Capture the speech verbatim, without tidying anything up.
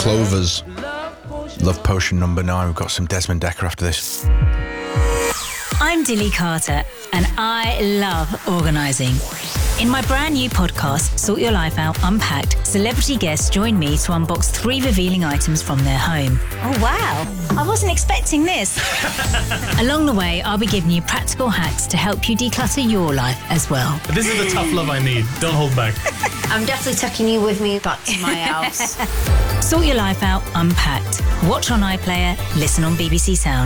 Clovers. Love Potion number nine. We've got some Desmond Dekker after this. I'm Dilly Carter, and I love organising. In my brand new podcast, Sort Your Life Out Unpacked, celebrity guests join me to unbox three revealing items from their home. Oh, wow. I wasn't expecting this. Along the way, I'll be giving you practical hacks to help you declutter your life as well. This is the tough love I need. Don't hold back. I'm definitely taking you with me back to my house. Sort Your Life Out Unpacked. Watch on iPlayer, listen on B B C Sound.